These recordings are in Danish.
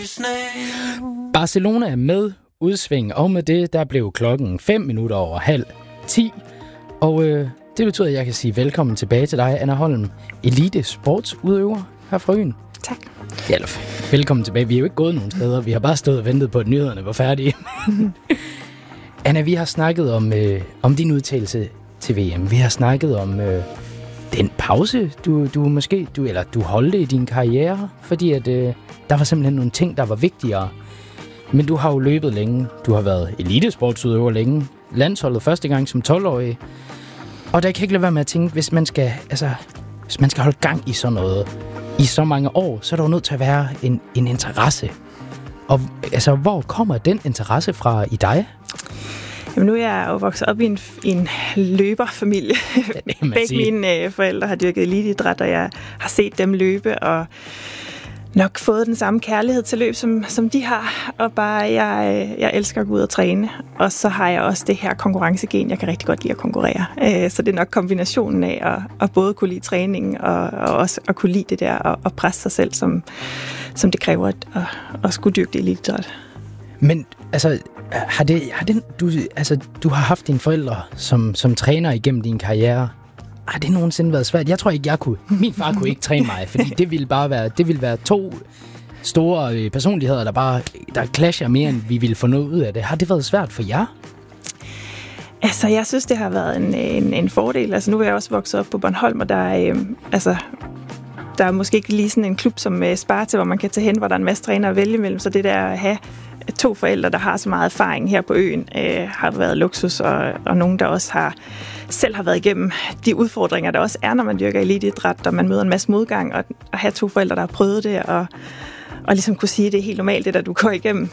Barcelona er med udsving, og med det, der blev klokken 9:05. Og det betyder, at jeg kan sige velkommen tilbage til dig, Anna Holm, elite sportsudøver her fra Øen. Tak. Ja, velkommen tilbage. Vi er jo ikke gået nogen steder. Vi har bare stået og ventet på, at nyhederne var færdige. Anna, vi har snakket om din udtalelse til VM. Vi har snakket om den pause, du holdte i din karriere, fordi at, der var simpelthen nogle ting, der var vigtigere. Men du har jo løbet længe. Du har været elitesportsudøver længe. Landsholdet første gang som 12-årig. Og der kan ikke lade være med at tænke, hvis man skal holde gang i sådan noget i så mange år, så er der jo nødt til at være en interesse. Og altså, hvor kommer den interesse fra i dig? Jamen, nu er jeg jo vokset op i en løberfamilie. Begge mine forældre har dyrket eliteidræt, og jeg har set dem løbe, og nok fået den samme kærlighed til løb, som de har. Og bare, jeg elsker at gå ud og træne. Og så har jeg også det her konkurrencegen. Jeg kan rigtig godt lide at konkurrere. Så det er nok kombinationen af at både kunne lide træningen, og også at kunne lide det der, og presse sig selv, som det kræver at skulle dyrke det eliteidræt. Men altså, du har haft dine forældre som træner igennem din karriere. Har det nogensinde været svært? Jeg tror ikke, jeg kunne. Min far kunne ikke træne mig, fordi det ville være to store personligheder, der clasher mere, end vi ville få noget ud af det. Har det været svært for jer? Altså, jeg synes, det har været en fordel. Altså, nu er jeg også vokset op på Bornholm, og der er måske ikke lige sådan en klub som Sparta, hvor man kan tage hen, hvor der er en masse trænere at vælge imellem. Så det der at have 2 forældre, der har så meget erfaring her på øen, har været luksus, og nogen, der også selv har været igennem de udfordringer, der også er, når man dyrker eliteidræt, og man møder en masse modgang, og at have 2 forældre, der har prøvet det, og ligesom kunne sige, at det er helt normalt, det der du går igennem.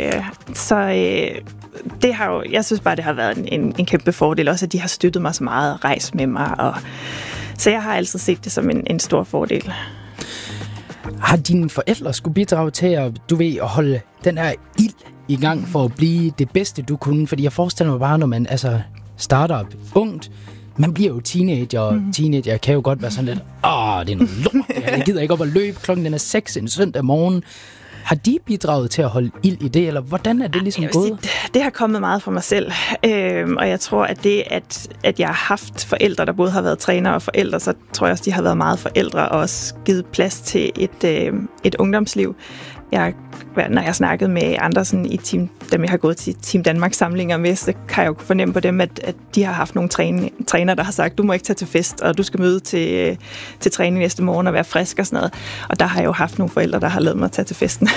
Det har jo, jeg synes bare, det har været en kæmpe fordel, også at de har støttet mig så meget og rejst med mig, så jeg har altid set det som en stor fordel. Har dine forældre skulle bidrage til at holde den her ild i gang for at blive det bedste, du kunne? Fordi jeg forestiller mig bare, når man starter op ungt, man bliver jo teenager, og teenager kan jo godt være sådan lidt, det er noget lort, jeg gider ikke op at løbe, klokken den er 6 en søndag morgen. Har de bidraget til at holde ild i det, eller hvordan er det ligesom gået? Det har kommet meget fra mig selv, og jeg tror, at det, at jeg har haft forældre, der både har været trænere og forældre, så tror jeg også, de har været meget forældre og også givet plads til et ungdomsliv. Når jeg snakkede med andre sådan i dem jeg har gået til Team Danmark samlinger med, så kan jeg jo fornemme på dem, at de har haft nogle trænere, der har sagt, du må ikke tage til fest, og du skal møde til træning næste morgen og være frisk og sådan noget. Og der har jeg jo haft nogle forældre, der har ladet mig tage til festen.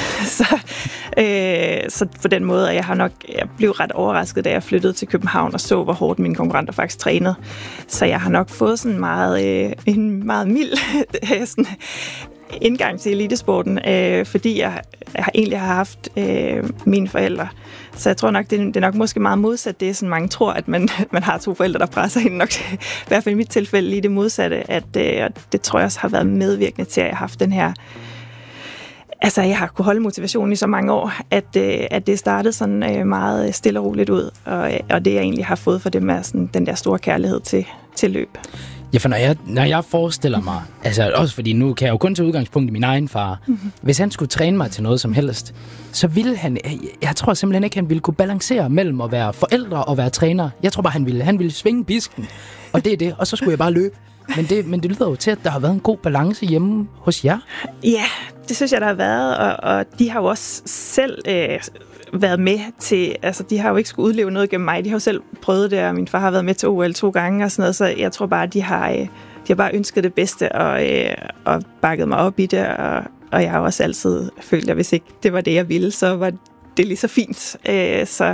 så på den måde, jeg blev ret overrasket, da jeg flyttede til København og så, hvor hårdt mine konkurrenter faktisk trænede. Så jeg har nok fået sådan en meget mild sådan indgang til elitesporten, fordi jeg egentlig har haft mine forældre. Så jeg tror nok, det er nok måske meget modsat det, sådan mange tror, at man har 2 forældre, der presser hende nok. I hvert fald i mit tilfælde lige det modsatte, at det tror jeg også har været medvirkende til, at jeg har haft den her. Altså, jeg har kunnet holde motivationen i så mange år, at det startede sådan meget stille og roligt ud, og det jeg egentlig har fået for det med sådan, den der store kærlighed til løb. Ja, for når jeg forestiller mig, altså også fordi nu kan jeg jo kun tage udgangspunkt i min egen far, hvis han skulle træne mig til noget som helst, så ville jeg tror simpelthen ikke, han ville kunne balancere mellem at være forældre og være træner. Jeg tror bare, han ville svinge bisken, og det er det, og så skulle jeg bare løbe. Men det lyder jo til, at der har været en god balance hjemme hos jer. Ja, det synes jeg, der har været, og de har jo også selv været med til, altså de har jo ikke skulle udleve noget gennem mig, de har jo selv prøvet det, og min far har været med til OL 2 gange og sådan noget, så jeg tror bare, de har bare ønsket det bedste og bakket mig op i det, og jeg har også altid følt, at hvis ikke det var det, jeg ville, så var det lige så fint. Så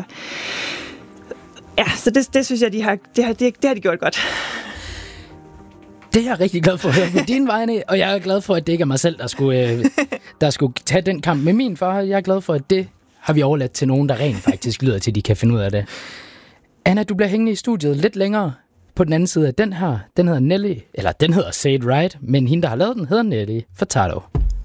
det synes jeg, det har de gjort godt. Det er jeg rigtig glad for at høre på dine vegne, og jeg er glad for, at det ikke er mig selv, der skulle tage den kamp med min far. Jeg er glad for, at det har vi overladt til nogen, der rent faktisk lyder til, at de kan finde ud af det. Anna, du bliver hængende i studiet lidt længere på den anden side af den her. Den hedder Nelly, eller den hedder Say It Right, men hende, der har lavet den, hedder Nelly Furtado.